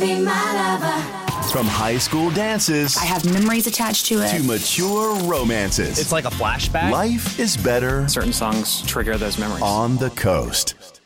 Be my lover. From high school dances I have memories attached to it. to mature romances. It's like a flashback. Life is better Certain songs trigger those memories. on the coast.